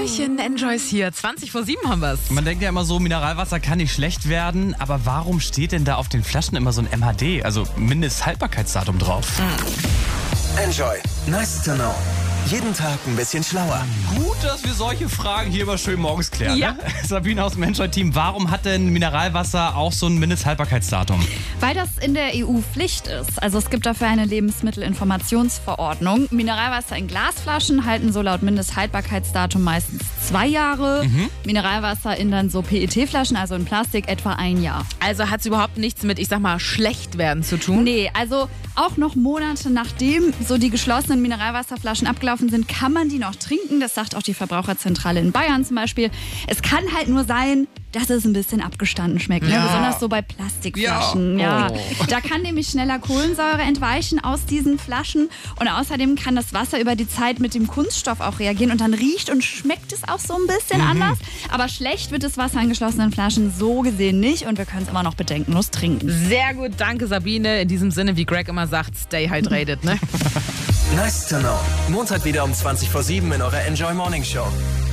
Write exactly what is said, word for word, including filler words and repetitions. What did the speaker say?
Hallöchen, Enjoys hier. zwanzig vor sieben haben wir's. Man denkt ja immer so, Mineralwasser kann nicht schlecht werden, aber warum steht denn da auf den Flaschen immer so ein M H D, also Mindesthaltbarkeitsdatum drauf? Mhm. Enjoy. Nice to know. Jeden Tag ein bisschen schlauer. Gut, dass wir solche Fragen hier immer schön morgens klären. Ja. Ne? Sabine aus dem Enjoy-Team, warum hat denn Mineralwasser auch so ein Mindesthaltbarkeitsdatum? Weil das in der E U Pflicht ist. Also es gibt dafür eine Lebensmittelinformationsverordnung. Mineralwasser in Glasflaschen halten so laut Mindesthaltbarkeitsdatum meistens zwei Jahre. Mhm. Mineralwasser in dann so P E T-Flaschen, also in Plastik, etwa ein Jahr. Also hat es überhaupt nichts mit, ich sag mal, schlecht werden zu tun? Nee, also auch noch Monate nachdem so die geschlossenen Mineralwasserflaschen abgelaufen sind, kann man die noch trinken. Das sagt auch die Verbraucherzentrale in Bayern zum Beispiel. Es kann halt nur sein, dass es ein bisschen abgestanden schmeckt. Ja. Ne? Besonders so bei Plastikflaschen. Ja. Ja. Oh. Da kann nämlich schneller Kohlensäure entweichen aus diesen Flaschen. Und außerdem kann das Wasser über die Zeit mit dem Kunststoff auch reagieren. Und dann riecht und schmeckt es auch so ein bisschen mhm. anders. Aber schlecht wird das Wasser in geschlossenen Flaschen so gesehen nicht. Und wir können es immer noch bedenkenlos trinken. Sehr gut, danke Sabine. In diesem Sinne, wie Greg immer sagt, stay hydrated. Ne? Nice to know. Montag wieder um zwanzig vor sieben in eurer Enjoy Morning Show.